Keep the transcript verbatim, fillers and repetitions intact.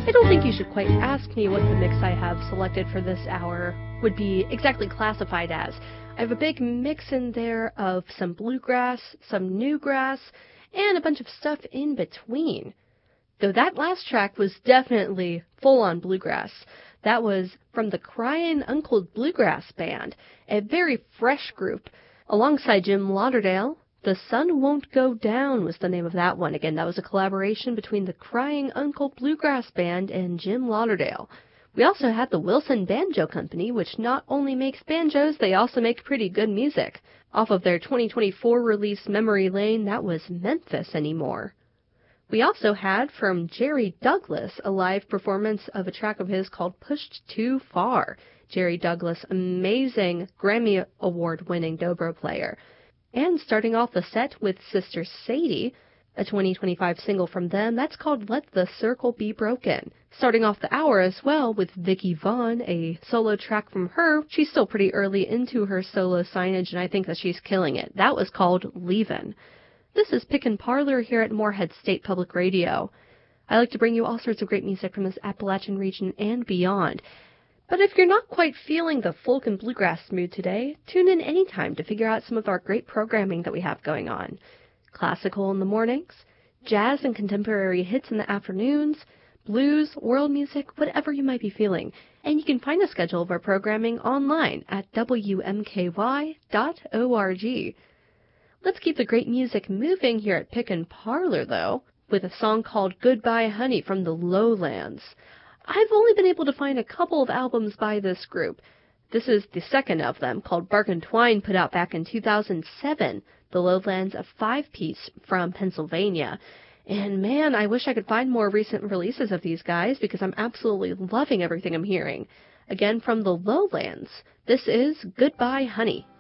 I don't think you should quite ask me what the mix I have selected for this hour would be exactly classified as. I have a big mix in there of some bluegrass, some newgrass, and a bunch of stuff in between. Though that last track was definitely full-on bluegrass. That was from the Cryin' Uncle Bluegrass Band, a very fresh group. Alongside Jim Lauderdale, The Sun Won't Go Down was the name of that one. Again, that was a collaboration between the Cryin' Uncle Bluegrass Band and Jim Lauderdale. We also had the Wilson Banjo Company, which not only makes banjos, they also make pretty good music. Off of their twenty twenty-four release Memory Lane, that was Memphis Anymore. We also had from Jerry Douglas a live performance of a track of his called Pushed Too Far. Jerry Douglas, amazing Grammy Award-winning dobro player. And starting off the set with Sister Sadie, a twenty twenty-five single from them, that's called Let the Circle Be Broken. Starting off the hour as well with Vicki Vaughn, a solo track from her. She's still pretty early into her solo signage, and I think that she's killing it. That was called Leavin'. This is Pickin' Parlor here at Morehead State Public Radio. I like to bring you all sorts of great music from this Appalachian region and beyond. But if you're not quite feeling the folk and bluegrass mood today, tune in anytime to figure out some of our great programming that we have going on. Classical in the mornings, jazz and contemporary hits in the afternoons, blues, world music, whatever you might be feeling. And you can find a schedule of our programming online at W M K Y dot org. Let's keep the great music moving here at Pickin' Parlor, though, with a song called Goodbye Honey from the Lowlands. I've only been able to find a couple of albums by this group. This is the second of them, called Bark and Twine, put out back in two thousand seven. The Lowlands, a five-piece from Pennsylvania. And man, I wish I could find more recent releases of these guys because I'm absolutely loving everything I'm hearing. Again, from the Lowlands, this is Goodbye Honey.